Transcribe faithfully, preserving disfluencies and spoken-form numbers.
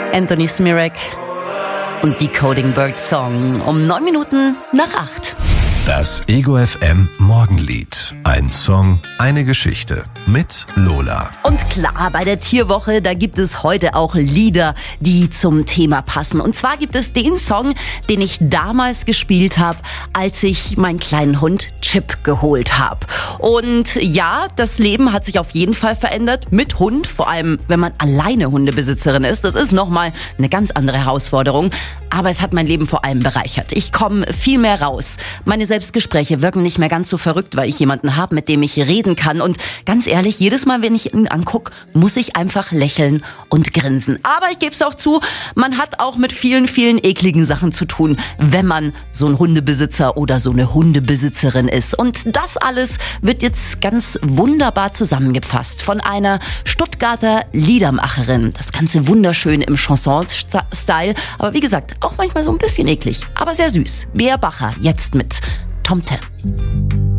Anthony Smirek und Decoding Bird Song um neun Minuten nach acht. Das Ego F M Morgenlied. Ein Song, eine Geschichte mit Lola. Und klar, bei der Tierwoche, da gibt es heute auch Lieder, die zum Thema passen. Und zwar gibt es den Song, den ich damals gespielt habe, als ich meinen kleinen Hund Chip geholt habe. Und ja, das Leben hat sich auf jeden Fall verändert mit Hund, vor allem wenn man alleine Hundebesitzerin ist. Das ist nochmal eine ganz andere Herausforderung. Aber es hat mein Leben vor allem bereichert. Ich komme viel mehr raus. Meine Selbstgespräche wirken nicht mehr ganz so verrückt, weil ich jemanden habe, mit dem ich reden kann. Und ganz ehrlich, jedes Mal, wenn ich ihn angucke, muss ich einfach lächeln und grinsen. Aber ich gebe es auch zu, man hat auch mit vielen, vielen ekligen Sachen zu tun, wenn man so ein Hundebesitzer oder so eine Hundebesitzerin ist. Und das alles wird jetzt ganz wunderbar zusammengefasst von einer Stuttgarter Liedermacherin. Das Ganze wunderschön im Chanson-Style. Aber wie gesagt, auch manchmal so ein bisschen eklig, aber sehr süß. Bea Bacher, jetzt mit Tomte.